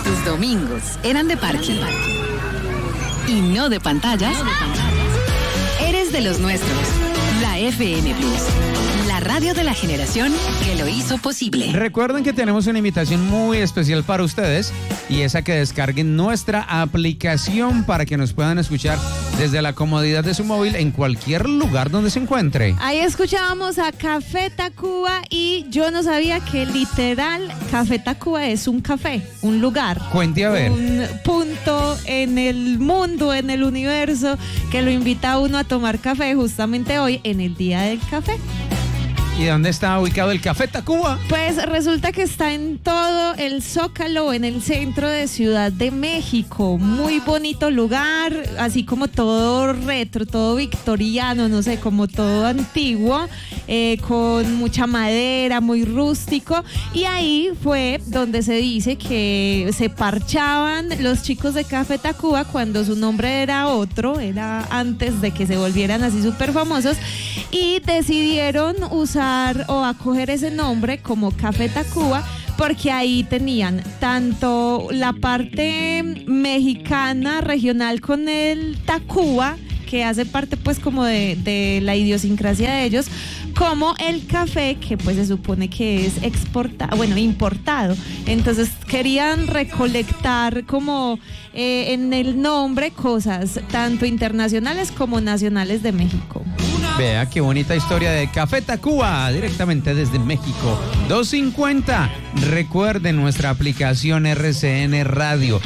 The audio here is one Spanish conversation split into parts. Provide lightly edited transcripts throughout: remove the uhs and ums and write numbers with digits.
tus domingos eran de parque y no de pantallas, eres de los nuestros. La FM Plus, la radio de la generación que lo hizo posible. Recuerden que tenemos una invitación muy especial para ustedes y es a que descarguen nuestra aplicación para que nos puedan escuchar desde la comodidad de su móvil en cualquier lugar donde se encuentre. Ahí escuchábamos a Café Tacuba y yo no sabía que literal Café Tacuba es un café, un lugar. Cuente a ver. Un punto en el mundo, en el universo, que lo invita a uno a tomar café justamente hoy en el Día del Café. ¿Y dónde está ubicado el Café Tacuba? Pues resulta que está en todo el Zócalo, en el centro de Ciudad de México. Muy bonito lugar, así como todo retro, todo victoriano, no sé, como todo antiguo, con mucha madera, muy rústico. Y ahí fue donde se dice que se parchaban los chicos de Café Tacuba cuando su nombre era otro, era antes de que se volvieran así súper famosos, y decidieron usar o acoger ese nombre como Café Tacuba porque ahí tenían tanto la parte mexicana regional con el Tacuba, que hace parte pues como de la idiosincrasia de ellos, como el café, que pues se supone que es importado. Entonces querían recolectar como en el nombre cosas tanto internacionales como nacionales de México. Vea qué bonita historia de Café Tacuba, directamente desde México. 250. Recuerden nuestra aplicación RCN Radio,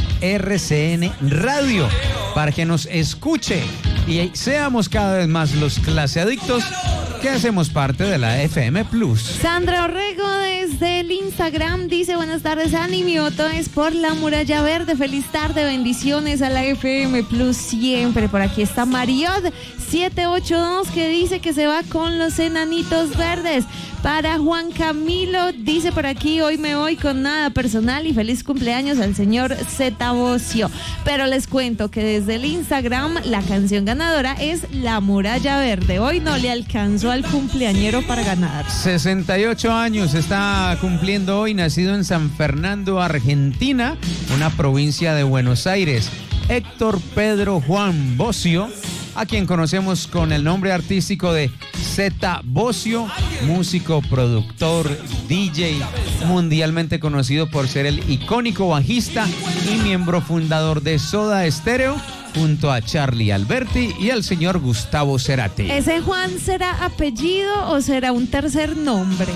para que nos escuche y seamos cada vez más los claseadictos que hacemos parte de la FM Plus. Sandra Orrego desde el Instagram dice: buenas tardes, Ani, mi voto es por la Muralla Verde. Feliz tarde, bendiciones a la FM Plus siempre. Por aquí está Mariot 782 que dice que se va con los Enanitos Verdes. Para Juan Camilo dice por aquí: hoy me voy con nada personal y feliz cumpleaños al señor Zeta Bocio. Pero les cuento que desde el Instagram la canción ganadora es La Muralla Verde. Hoy no le alcanzó al cumpleañero para ganar. 68 años está cumpliendo hoy, nacido en San Fernando, Argentina, una provincia de Buenos Aires. Héctor Pedro Juan Bocio, a quien conocemos con el nombre artístico de Zeta Bocio, músico, productor, DJ, mundialmente conocido por ser el icónico bajista y miembro fundador de Soda Stereo, junto a Charlie Alberti y al señor Gustavo Cerati. ¿Ese Juan será apellido o será un tercer nombre?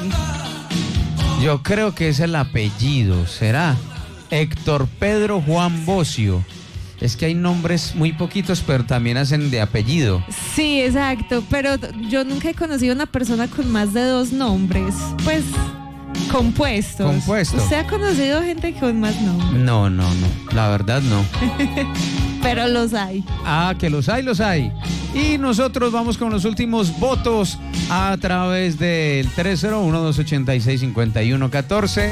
Yo creo que es el apellido, será Héctor Pedro Juan Bocio. Es que hay nombres muy poquitos, pero también hacen de apellido. Sí, exacto, pero yo nunca he conocido una persona con más de 2 nombres, pues compuestos. ¿Usted ha conocido gente con más nombres? No, la verdad no. Pero los hay. Ah, que los hay. Y nosotros vamos con los últimos votos a través del 301-286-5114.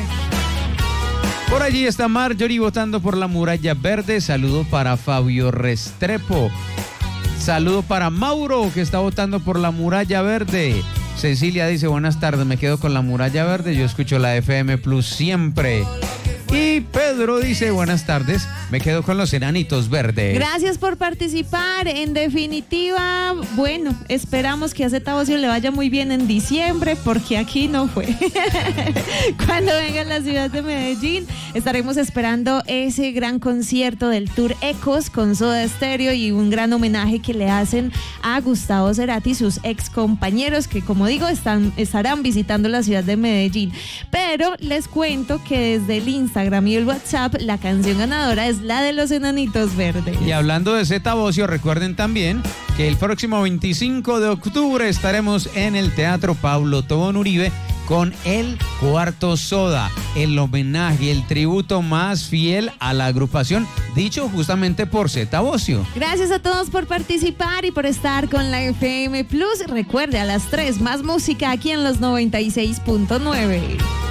Por allí está Marjorie votando por la Muralla Verde. Saludo para Fabio Restrepo. Saludo para Mauro, que está votando por la Muralla Verde. Cecilia dice: buenas tardes, me quedo con la Muralla Verde. Yo escucho la FM Plus siempre. Y Pedro dice: buenas tardes, me quedo con los Enanitos Verdes. Gracias por participar. En definitiva, bueno, esperamos que a Zeta Bocio le vaya muy bien en diciembre, porque aquí no fue. Cuando venga a la ciudad de Medellín, estaremos esperando ese gran concierto del Tour Ecos con Soda Stereo y un gran homenaje que le hacen a Gustavo Cerati y sus ex compañeros que, como digo, estarán visitando la ciudad de Medellín. Pero les cuento que desde el Instagram y el WhatsApp, la canción ganadora es la de los Enanitos Verdes. Y hablando de Zeta Bocio, recuerden también que el próximo 25 de octubre estaremos en el Teatro Pablo Tobón Uribe con el Cuarto Soda, el homenaje, el tributo más fiel a la agrupación, dicho justamente por Zeta Bocio. Gracias a todos por participar y por estar con la FM Plus. Recuerde, a las 3 más música aquí en los 96.9.